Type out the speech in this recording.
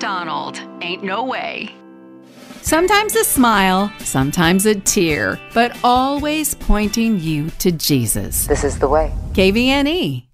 McDonald. Ain't no way. Sometimes a smile, sometimes a tear, but always pointing you to Jesus. This is the way. KVNE.